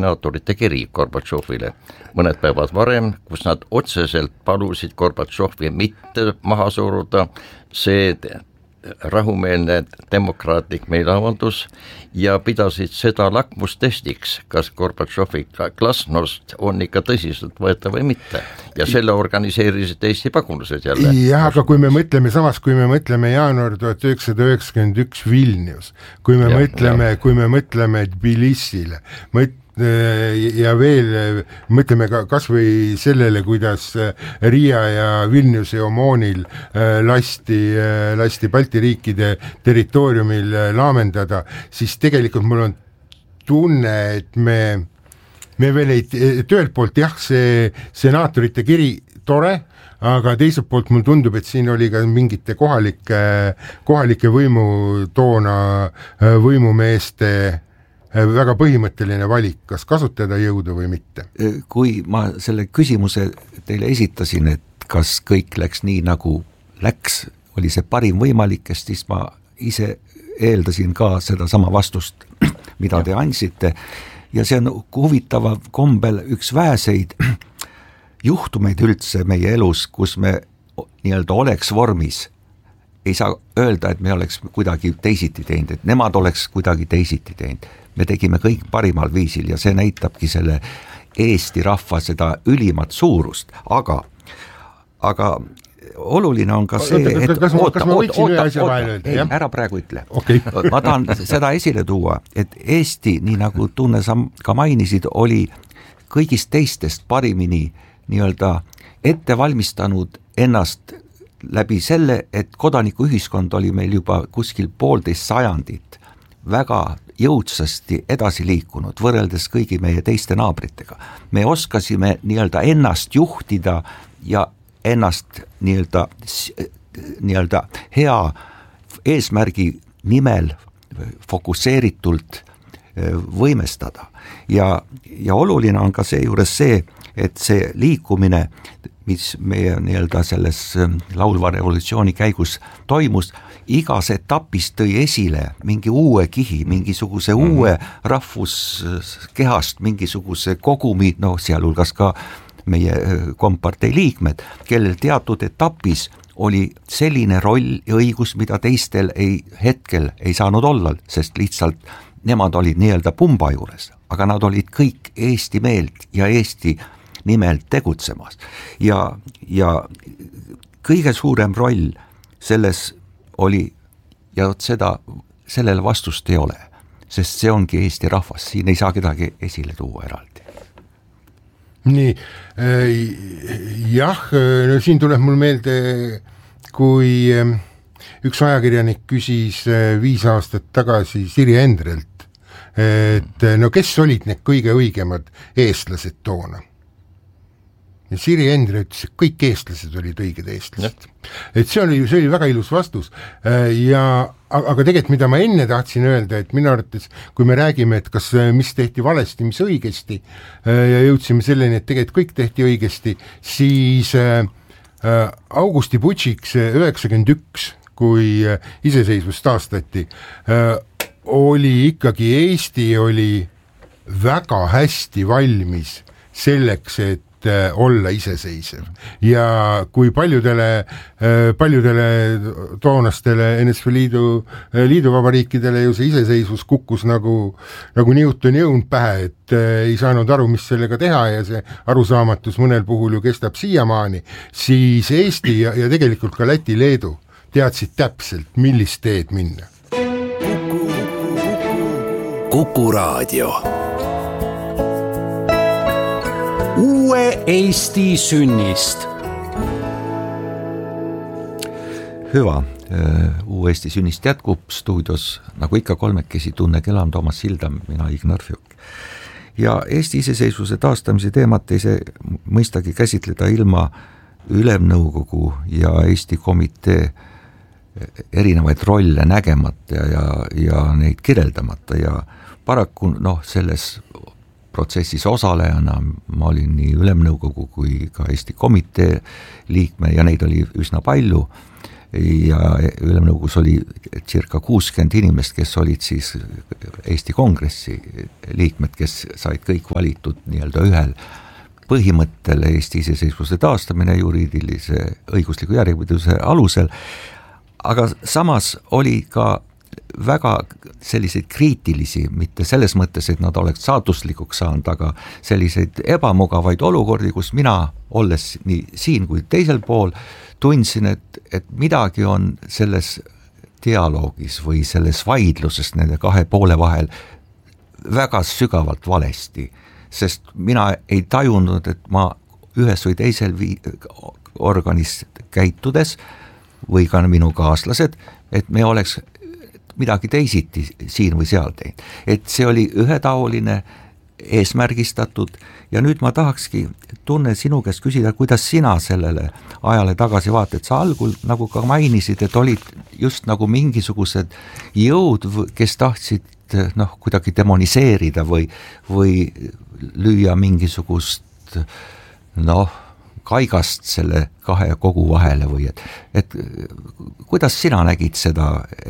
senaatorite kiri Gorbatšovile mõned päevad varem, kus nad otseselt palusid Gorbatšovi mitte maha suruda, see rahumeelne demokraatlik meeleavaldus ja pidasid seda lakmustestiks, kas Gorbatšovi glasnost on ikka tõsiselt võetav või mitte. Ja selle organiseerisid Eesti pagulased jälle. Jah, aga kui me mõtleme jaanuar 1991 Vilnius, kui me mõtleme Tbilisile, ja veel mõtleme ka kas või sellele, kuidas Riia ja Vilniuse Omoonil lasti Balti riikide territooriumil laamendada, siis tegelikult mul on tunne, et me veel ei, ühelt poolt jah, see senaatorite kiri tore, aga teiselt poolt mul tundub, et siin oli ka mingite kohalike võimumeeste väga põhimõtteline valik, kas kasutada jõudu või mitte. Kui ma selle küsimuse teile esitasin, et kas kõik läks nii, nagu läks, oli see parim võimalik, siis ma ise eeldasin ka seda sama vastust, mida te andsite. Ja see on huvitava kombel üks väeseid juhtumeid üldse meie elus, kus me nii-öelda oleks vormis. Ei saa öelda, et me oleks kuidagi teisiti teinud, et nemad oleks kuidagi teisiti teinud. Me tegime kõik parimal viisil ja see näitabki selle Eesti rahva seda ülimat suurust, aga oluline on ka see, et ära praegu ütle. Okay. Ma tahan seda esile tuua, et Eesti, nii nagu Tunne sa ka mainisid, oli kõigist teistest parimini nii-öelda ette valmistanud ennast läbi selle, et kodanikuühiskond oli meil juba kuskil 1,5 sajandit väga jõudsasti edasi liikunud võrreldes kõigi meie teiste naabritega. Me oskasime nii-öelda ennast juhtida ja ennast nii-öelda hea eesmärgi nimel fokusseeritult võimestada. Ja oluline on ka seejuures see, et see liikumine, mis meie nii-öelda selles laulva revolutsiooni käigus toimus, igas etapis tõi esile mingi uue kihi, mingisuguse uue rahvuskehast, mingisuguse kogumi, sealhulgas ka meie kompartei liikmed, kellel teatud etapis oli selline roll ja õigus, mida teistel hetkel ei saanud olla, sest lihtsalt nemad olid nii-öelda pumba juures, aga nad olid kõik Eesti meelt ja Eesti nimelt tegutsemas. Ja kõige suurem roll selles oli, ja sellele vastust ei ole, sest see ongi Eesti rahvas, siin ei saa kedagi esile tuua eraldi. Nii, jah, no siin tuleb mul meelde, kui üks ajakirjanik küsis 5 aastat tagasi Siri Endrelt, et no kes olid need kõige õigemad eestlased toona? Ja Siri Endre ütles, et kõik eestlased olid õiged eestlased. Et see oli väga ilus vastus. Aga tegelikult, mida ma enne tahtsin öelda, et minu arvates, kui me räägime, et kas mis tehti valesti, mis õigesti, ja jõudsime selleni, et tegelikult kõik tehti õigesti, siis Augusti Butšiks 91, kui iseseisvus taastati, oli ikkagi Eesti oli väga hästi valmis selleks, et olla iseseisev. Ja kui paljudele toonastele NSV liiduvabariikidele ju see iseseisvus kukkus nagu Newtoni õun pähe, et ei saanud aru, mis sellega teha ja see arusaamatus mõnel puhul ju kestab siiamaani, siis Eesti ja tegelikult ka Läti, Leedu teadsid täpselt, millist teed minna. Kuku Raadio. Uue Eesti sünnist. Hüva, Uue Eesti sünnist jätkub stuudios, nagu ikka kolmekesi Tunne Kelam, Toomas Sildam, mina Ignar Fjuk. Ja Eesti iseseisvuse taastamise teemat ei see mõistagi käsitleda ilma Ülemnõukogu ja Eesti komitee erinevaid rolle nägemata ja neid kirjeldamata ja paraku selles protsessis osalejana ma olin nii Ülemnõukogu kui ka Eesti komitee liikme ja neid oli üsna palju ja Ülemnõukogus oli circa 60 inimest, kes olid siis Eesti Kongressi liikmed, kes said kõik valitud nii-öelda ühel põhimõttel Eesti iseseisvuse taastamine juriidilise õigusliku järjepidevuse alusel, aga samas oli ka väga selliseid kriitilisi, mitte selles mõttes, et nad oleks saatuslikuks saanud, aga selliseid ebamugavaid olukordi, kus mina, olles nii siin kui teisel pool, tundsin, et midagi on selles dialoogis või selles vaidluses nende kahe poole vahel väga sügavalt valesti, sest mina ei tajunud, et ma ühes või teisel organis käitudes või ka minu kaaslased, et me oleks midagi teisiti siin või seal teinud. Et see oli ühetaoline, eesmärgistatud ja nüüd ma tahakski tunne sinu käest küsida, kuidas sina sellele ajale tagasi vaatad. Sa algul nagu ka mainisid, et olid just nagu mingisugused jõud, kes tahtsid kuidagi demoniseerida või lüüa mingisugust kaigast selle kahe kogu vahele või et kuidas sina nägid seda,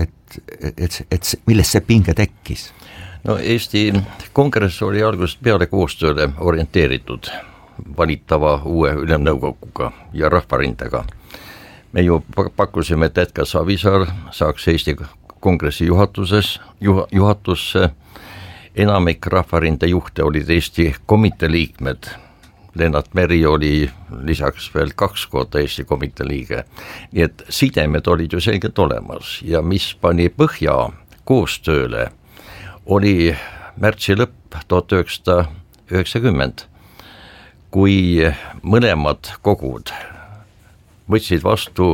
et millest see pinge tekkis? No Eesti Kongress oli algusest peale koostööle orienteeritud valitava uue Ülemnõukoguga ja Rahvarindega. Me ju pakkusime, et Edgar Savisaar saaks Eesti Kongressi juhatusse, enamik Rahvarinde juhte olid Eesti komitee liikmed, Lennart Meri oli lisaks veel 2 korda Eesti komitee liige, nii et sidemed olid ju selgelt olemas ja mis pani põhja koostööle, oli märtsi lõpp 1990, kui mõlemad kogud võtsid vastu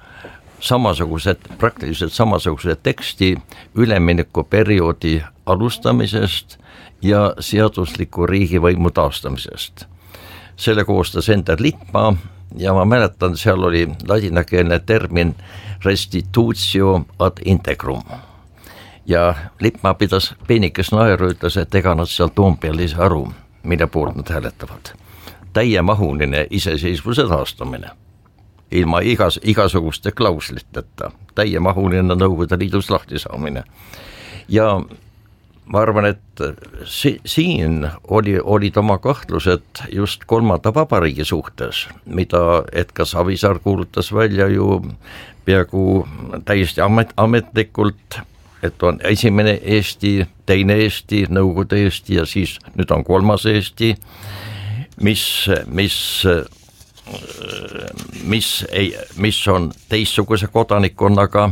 praktiliselt samasuguse teksti üleminekuperioodi alustamisest ja seadusliku riigivõimu taastamisest. Selle koostas Ender Lippmaa ja ma mäletan, seal oli ladinakeelne termin restitutio ad integrum. Ja Lippmaa pidas peenikest naeru, ütles, et ega nad seal Toompeal ei saa aru, mille poolt nad hääletavad. Täiemahuline iseseisvuse taastamine, ilma igasuguste klausliteta, täiemahuline Nõukogude Liidus lahti saamine. Ja ma arvan, et siin olid oma kahtlused just 3. vabariigi suhtes, mida Edgar Savisaar kuulutas välja ju peaaegu täiesti ametlikult, et on esimene Eesti, teine Eesti, Nõukogude Eesti ja siis nüüd on 3. Eesti, mis on teistsuguse kodanikkonnaga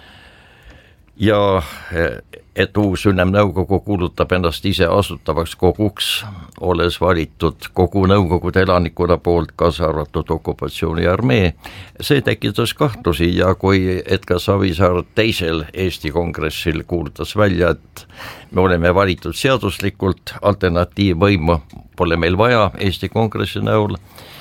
ja et uus Ülemnõukogu kuulutab ennast ise asutavaks koguks, olles valitud kogu Nõukogude elanikkonna poolt, kaasa arvatud okupatsiooniarmee. See tekitas kahtlusi ja kui Edgar Savisaar teisel Eesti Kongressil kuulutas välja, et me oleme valitud seaduslikult, alternatiivvõimu pole meil vaja Eesti Kongressi näol,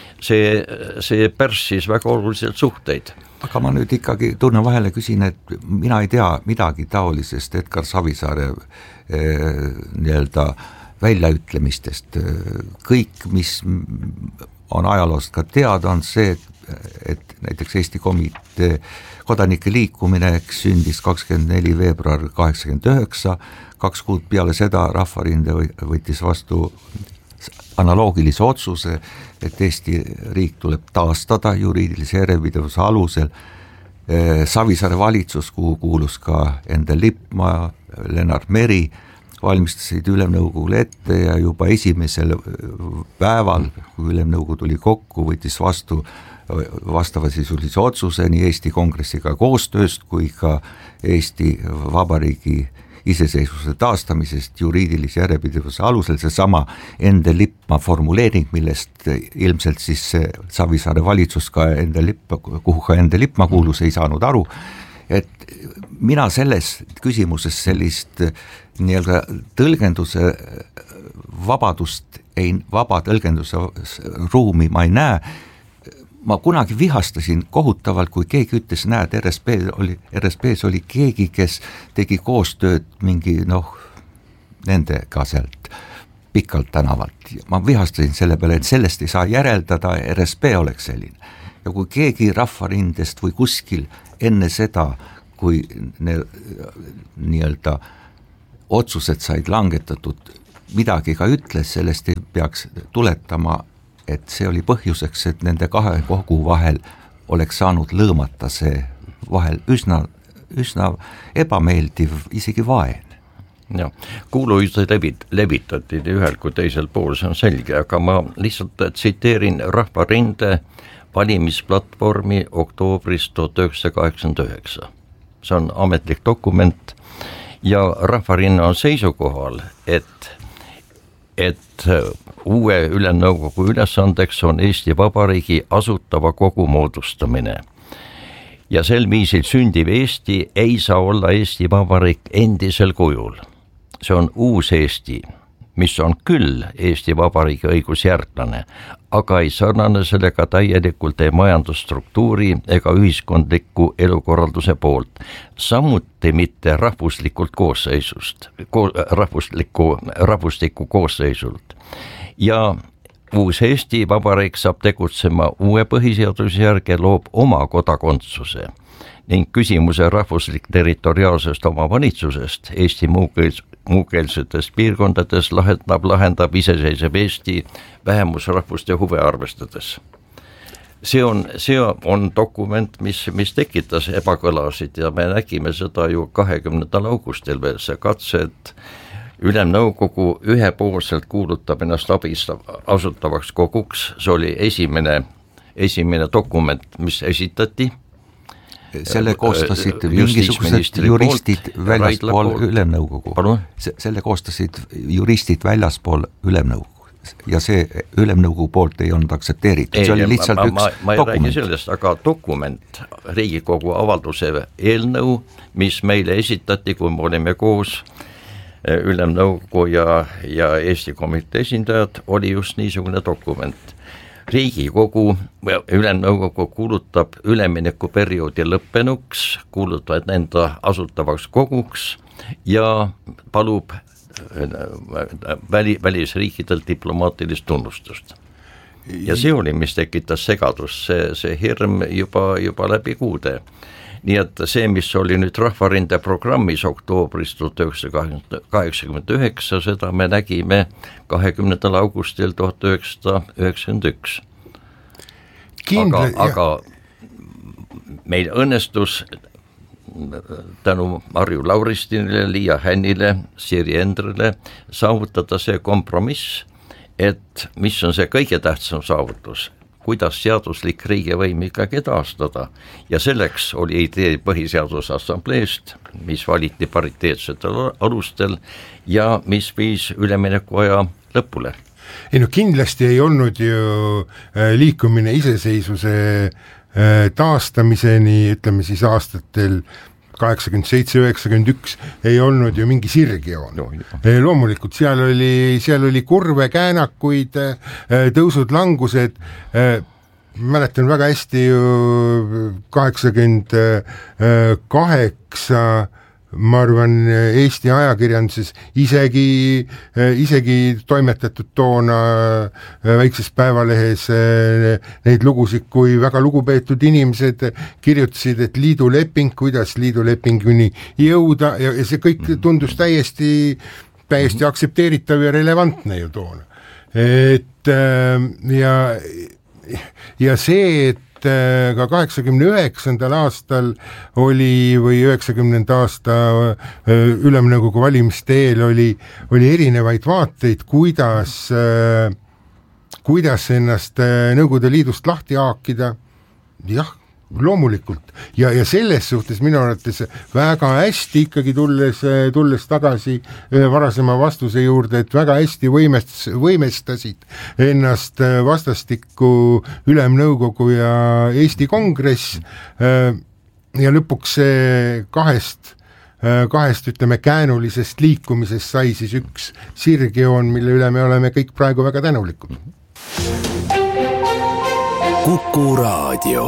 see pärssis väga oluliselt suhteid. Aga ma nüüd ikkagi tunnen vahele, küsin, et mina ei tea midagi taolisest Edgar Savisaare nii-öelda väljaütlemistest. Kõik, mis on ajaloost ka teada, on see, et näiteks Eesti komitee kodanike liikumine sündis 24. veebruar 1989, 2 kuud peale seda Rahvarinde võttis vastu analoogilise otsuse, et Eesti riik tuleb taastada juriidilise järjepidevuse alusel. Savisaare valitsus, kuhu kuulus ka Ender Lippmaa, Lennart Meri, valmistasid Ülemnõukogule ette ja juba esimesel päeval, kui Ülemnõukogu tuli kokku, võttis vastu vastavasisulise otsuse nii Eesti Kongressiga koostööst kui ka Eesti Vabariigi iseseisvuse taastamisest juriidilise järjepidevuse alusel, seesama Ender Lippmaa formuleering, millest ilmselt siis Savisaare valitsus kuhu ka Ender Lippmaa kuulus, ei saanud aru, et mina selles küsimuses sellist nii-öelda tõlgenduse vabadust, vaba tõlgenduse ruumi ma ei näe. Ma kunagi vihastasin kohutavalt, kui keegi ütles, näed, RSPs oli keegi, kes tegi koostööd mingi nendega sealt Pikalt tänavalt. Ma vihastasin selle peale, et sellest ei saa järeldada, RSP oleks selline. ja kui keegi Rahvarindest või kuskil enne seda, kui nii-öelda otsused said langetatud, midagi ka ütles, sellest ei peaks tuletama, et see oli põhjuseks, et nende kahe kogu vahel oleks saanud lõõmata see vahel üsna ebameeldiv, isegi vaen. Ja, kuulujutud levitati ühel kui teisel pool, see on selge, aga ma lihtsalt tsiteerin Rahvarinde valimisplatvormi oktoobrist 1989. See on ametlik dokument ja Rahvarinne on seisukohal, et uue ülemnõukogu ülesandeks on Eesti Vabariigi asutava kogu moodustamine. Ja sel viisil sündiv Eesti ei saa olla Eesti Vabariik endisel kujul. See on uus Eesti, mis on küll Eesti Vabariigi õigusjärglane, aga ei sarnane sellega täielikult ei majandusstruktuuri ega ühiskondliku elukorralduse poolt, samuti mitte rahvuslikult koosseisust, rahvusliku koosseisult. Ja uus Eesti Vabariik saab tegutsema uue põhiseaduse järgi, loob oma kodakondsuse ning küsimuse rahvuslik territoriaalsest omavalitsusest Eesti muukeelsetes piirkondades lahendab iseseisev Eesti vähemusrahvuste huve arvestades. See on dokument, mis tekitas ebakõlasid ja me nägime seda ju 20. augustil veel, see katse, et ülemnõukogu ühepoolselt kuulutab ennast asutavaks koguks, see oli esimene dokument, mis esitati. Selle koostasid mingisugused juristid väljaspool ülemnõukogu. Selle koostasid juristid väljaspool ülemnõukogu ja see ülemnõukogu poolt ei olnud aktsepteeritud. See oli lihtsalt üks ma ei räägi sellest, aga dokument, Riigikogu avalduse eelnõu, mis meile esitati, kui me olime koos ülemnõukogu ja Eesti komitee esindajad, oli just niisugune dokument. Riigikogu, ülemnõukogu kuulutab üleminekuperioodi lõppenuks, kuulutab enda asutavaks koguks ja palub välisriikidelt diplomaatilist tunnustust. Ja see oli, mis tekitas segadust, see hirm juba läbi kuude. Nii et see, mis oli nüüd Rahvarinde programmis oktoobris 1989, seda me nägime 20. augustil 1991. Aga meil õnnestus tänu Marju Lauristinile, Liia Hännile, Siri Endrile saavutada see kompromiss, et mis on see kõige tähtsam saavutus, kuidas seaduslik riigivõim ikkagi taastada ja selleks oli idee Põhiseaduse Assambleest, mis valiti pariteetsetel alustel ja mis viis üleminekuaja lõpule. Ei no kindlasti ei olnud ju liikumine iseseisvuse taastamiseni, ütleme siis aastatel 87-91 ei olnud ju mingi sirgjoon. Loomulikult seal oli kurve, käänakuid, tõusud-langused, mäletan väga hästi ju 88, ma arvan, Eesti ajakirjanduses isegi toimetatud toona väikses päevalehes neid lugusid, kui väga lugupeetud inimesed kirjutasid, et liiduleping, kuidas liidulepinguni jõuda ja see kõik tundus täiesti aktsepteeritav ja relevantne ju toona. Ja see, et ka 89. aastal oli või 90. aasta ülemnõukogu valimiste eel oli erinevaid vaateid, kuidas ennast Nõukogude Liidust lahti haakida, jah, loomulikult. Ja selles suhtes minu arvates väga hästi ikkagi tulles tagasi varasema vastuse juurde, et väga hästi võimestasid ennast vastastikku ülemnõukogu ja Eesti Kongress ja lõpuks kahest ütleme käänulisest liikumisest sai siis üks sirgjoon, mille üle me oleme kõik praegu väga tänulikud. Kuku Raadio.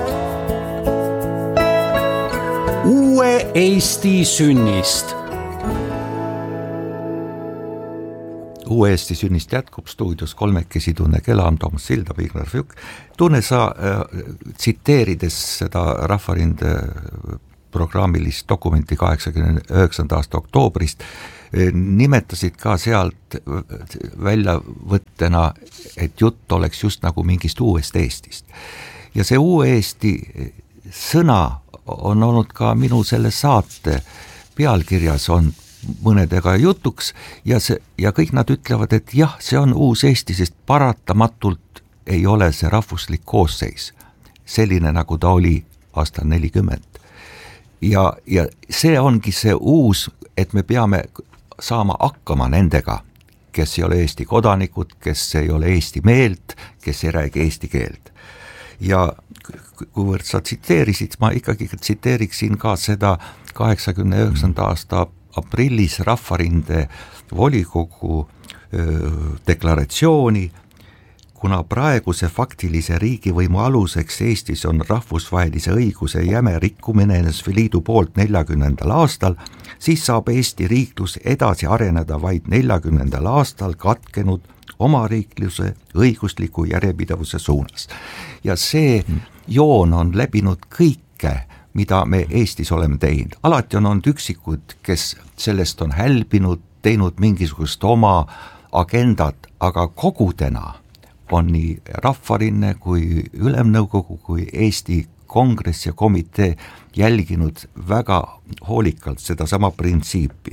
Uue Eesti sünnist. Uue Eesti sünnist jätkub stuudios kolmekesi Tunne Kelam, Toomas Sildab, Ignar Fjuk. Tunne, sa tsiteerides seda Rahvarinde programmilist dokumenti 89. aasta oktoobrist nimetasid ka sealt väljavõttena, et jutt oleks just nagu mingist uuest Eestist. Ja see uue Eesti sõna on olnud ka minu selle saate pealkirjas on mõnedega jutuks ja kõik nad ütlevad, et jah, see on uus Eesti, sest paratamatult ei ole see rahvuslik koosseis selline, nagu ta oli aastal 40. Ja see ongi see uus, et me peame saama hakkama nendega, kes ei ole Eesti kodanikud, kes ei ole Eesti meelt, kes ei räägi eesti keelt. Ja kuivõrd sa tsiteerisid, ma ikkagi tsiteeriksin ka seda 89. aasta aprillis Rahvarinde volikogu deklaratsiooni, kuna praeguse faktilise riigivõimu aluseks Eestis on rahvusvahelise õiguse jäme rikkumine NSV Liidu poolt 40. aastal, siis saab Eesti riiklus edasi areneda vaid 40. aastal katkenud omariikluse õigusliku järjepidevuse suunas. Ja see joon on läbinud kõike, mida me Eestis oleme teinud. Alati on olnud üksikud, kes sellest on hälbinud, teinud mingisugust oma agendat, aga kogudena on nii Rahvarinne kui Ülemnõukogu kui Eesti Kongress ja komitee jälginud väga hoolikalt seda sama printsiipi.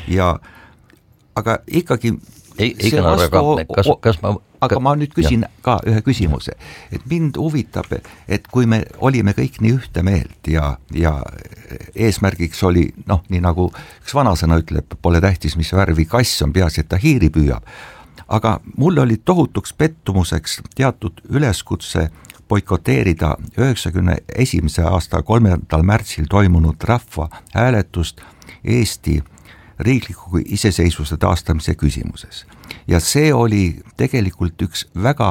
Aga ikkagi aga ma nüüd küsin ka ühe küsimuse, et mind huvitab, et kui me olime kõik nii ühte meelt ja eesmärgiks oli, nii nagu üks vanasõna ütleb, pole tähtis, mis värvi kass on, peaasi, et ta hiiri püüab. Aga mul oli tohutuks pettumuseks teatud üleskutse boikoteerida 91. aasta 3. märtsil toimunud rahva hääletust Eesti riikliku iseseisvuse taastamise küsimuses. Ja see oli tegelikult üks väga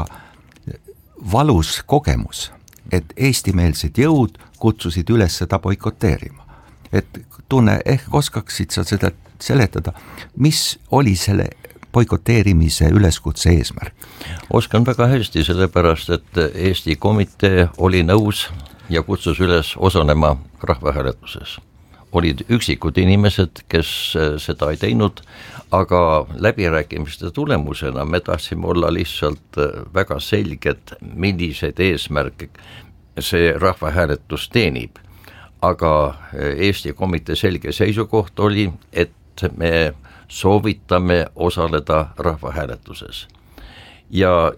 valus kogemus, et eestimeelsed jõud kutsusid üles seda boikoteerima. Et Tunne, ehk oskaksid sa seda seletada, mis oli selle boikoteerimise üleskutse eesmärk? Oskan väga hästi, sellepärast, et Eesti komitee oli nõus ja kutsus üles osalema rahvahääletuses. Olid üksikud inimesed, kes seda ei teinud, aga läbirääkimiste tulemusena me tahtsime olla lihtsalt väga selged, milliseid eesmärke see rahvahääletus teenib. Aga Eesti komitee selge seisukoht oli, et me soovitame osaleda rahvahääletuses. Ja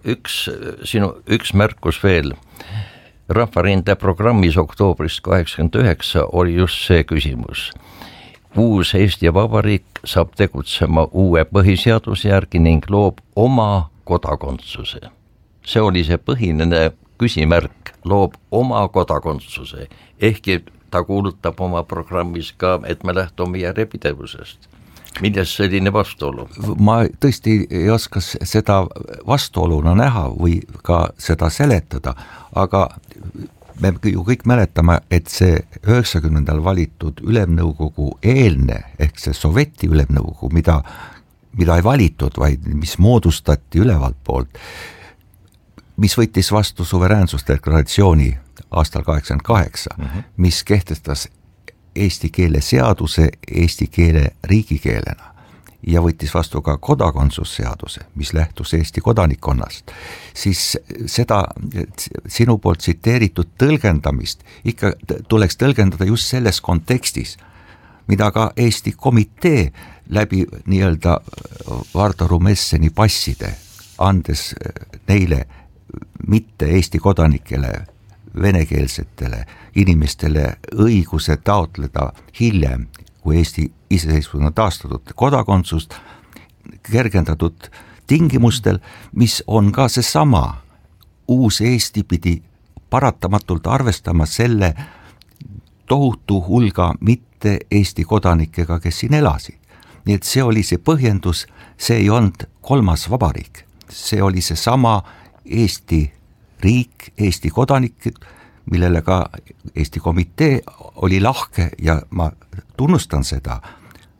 üks märkus veel. Rahvarinde programmis oktoobrist 89 oli just see küsimus. Uus Eesti Vabariik saab tegutsema uue põhiseaduse järgi ning loob oma kodakondsuse. See oli see põhiline küsimärk, loob oma kodakondsuse, ehkki ta kuulutab oma programmis ka, et me lähtume järjepidevusest. Milles selline vastuolu? Ma tõesti ei oska seda vastuoluna näha või ka seda seletada, aga me ju kõik mäletame, et see 90. valitud Ülemnõukogu eelne, ehk see Soveti Ülemnõukogu, mida ei valitud, vaid mis moodustati ülevalt poolt, mis võttis vastu suveräänsusdeklaratsiooni aastal 88, mis kehtestas eesti keele seaduse eesti keele riigikeelena ja võttis vastu ka kodakondsusseaduse, mis lähtus Eesti kodanikkonnast, siis seda sinu poolt tsiteeritud tõlgendamist ikka tuleks tõlgendada just selles kontekstis, mida ka Eesti komitee läbi nii-öelda Vardo Rumesseni passide, andes neile mitte Eesti kodanikele, venekeelsetele inimestele õiguse taotleda hiljem, kui Eesti iseseisvusena taastatud kodakondsust kergendatud tingimustel, mis on ka seesama uus Eesti pidi paratamatult arvestama selle tohutu hulga mitte Eesti kodanikega, kes siin elasid. Nii et see oli see põhjendus, see ei olnud kolmas vabariik, see oli seesama Eesti riik, Eesti kodanikud, millele ka Eesti komitee oli lahke ja ma tunnustan seda,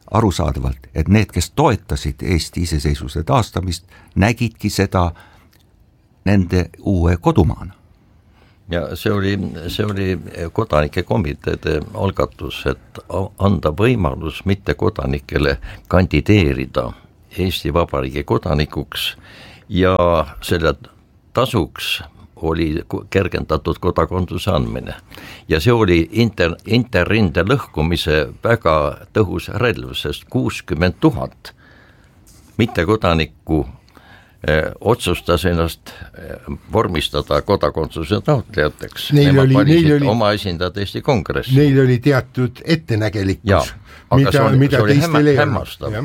arusaadavalt, et need, kes toetasid Eesti iseseisvuse taastamist, nägidki seda nende uue kodumaana. Ja see oli kodanike komiteede algatus, et anda võimalus mitte kodanikele kandideerida Eesti Vabariigi kodanikuks ja selle tasuks oli kergendatud kodakondsuse andmine. Ja see oli interrinde lõhkumise väga tõhus relv, sest 60 000 mittekodanikku otsustas ennast vormistada kodakondsuse taotlejateks. Nemad valisid oma esindajad Eesti Kongressi. Neil oli teatud ettenägelikkus, mida teistel ei olnud.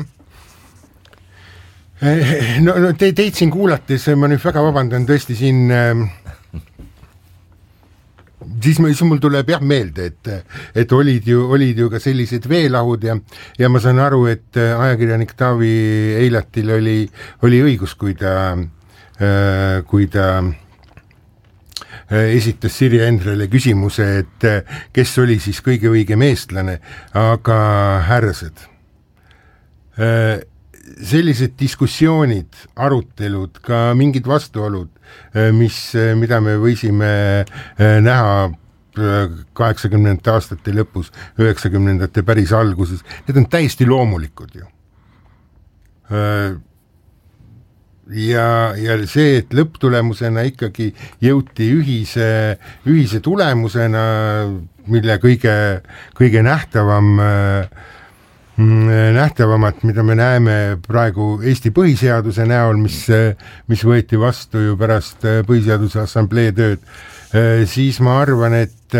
No teid siin kuulates, ma nüüd väga vabandan tõesti siin, siis mul tuleb meelde, et olid ju ka sellised veelahud ja ma saan aru, et ajakirjanik Taavi Eilatil oli õigus, kui ta esitas Sirje Endrele küsimuse, et kes oli siis kõige õigem eestlane, aga härrased, sellised diskussioonid, arutelud, ka mingid vastuolud, mida me võisime näha 80. aastate lõpus, 90. päris alguses, need on täiesti loomulikud ju. Ja see, et lõpptulemusena ikkagi jõuti ühise tulemusena, mille kõige nähtavamat, mida me näeme praegu Eesti põhiseaduse näol, mis võeti vastu ju pärast põhiseaduse assamblee tööd, siis ma arvan, et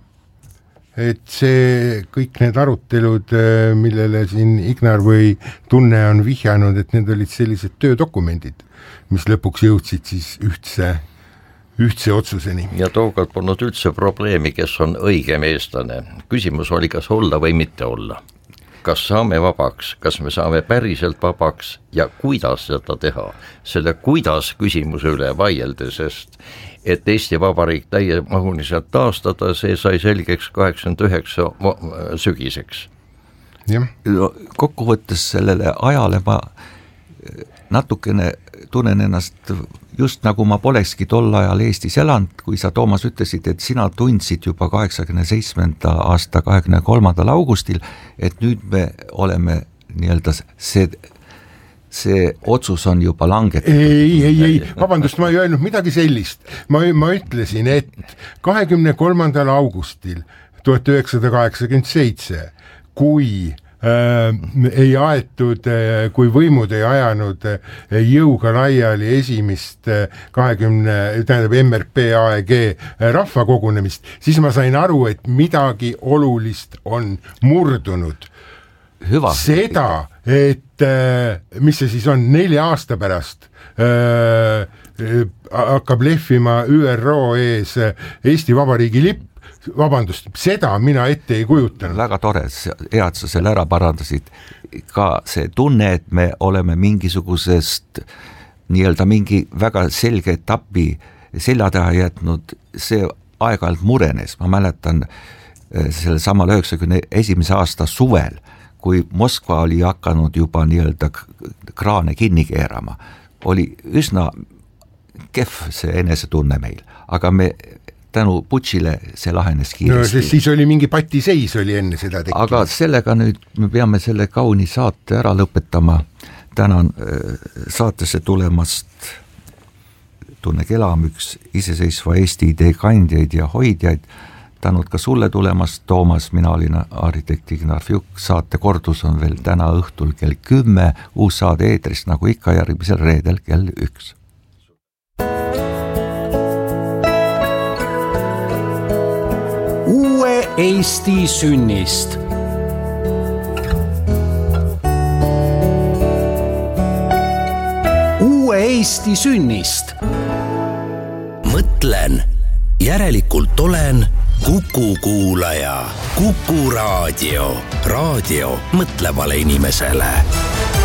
see kõik need arutelud, millele siin Ignar või Tunne on vihjanud, et need olid sellised töödokumendid, mis lõpuks jõudsid siis ühtse otsuseni. Ja tookord polnud üldse probleemi, kes on õigem eestlane. Küsimus oli, kas olla või mitte olla. Kas saame vabaks, kas me saame päriselt vabaks ja kuidas seda teha. Selle kuidas küsimuse üle vaielda, sest et Eesti Vabariik täiemahuliselt taastada, see sai selgeks 89 sügiseks. Ja. Kokkuvõttes sellele ajale ma natukene tunnen ennast just nagu ma polekski tol ajal Eestis elanud, kui sa, Toomas, ütlesid, et sina tundsid juba 87. aasta 23. augustil, et nüüd me oleme nii-öelda see otsus on juba langetatud. Ei, vabandust, ma ei öelnud midagi sellist. Ma ütlesin, et 23. augustil 1987, kui ei aetud, kui võimud ei ajanud jõuga laiali esimest MRP AEG rahvakogunemist, siis ma sain aru, et midagi olulist on murdunud. Hüva. Seda, et mis see siis on 4 aasta pärast hakkab lehvima ÜRO ees Eesti Vabariigi lipp, vabandust, seda mina ette ei kujutanud. Väga tore, head sa selle ära parandasid. Ka see tunne, et me oleme mingisugusest nii-öelda mingi väga selge etapi selja taha jätnud, see aeg-ajalt murenes. Ma mäletan selle samal 91. aasta suvel, kui Moskva oli hakanud juba nii-öelda kraane kinni keerama, oli üsna kehv see enesetunne meil, aga me tänu Butšile see lahenes kiiresti. No, siis oli mingi patiseis oli enne seda tekkinud. Aga sellega nüüd me peame selle kauni saate ära lõpetama. Tänan saatesse tulemast Tunne Kelam, üks iseseisva Eesti idee kandjaid ja hoidjaid. Tänud ka sulle tulemast, Toomas, mina olin arhitekt Ignar Fjuk. Saate kordus on veel täna õhtul kell 10, uus saade eetris nagu ikka järgmisel reedel kell 1. Uue Eesti sünnist. Uue Eesti sünnist. Mõtlen, järelikult olen Kuku kuulaja. Kuku raadio. Raadio mõtlevale inimesele.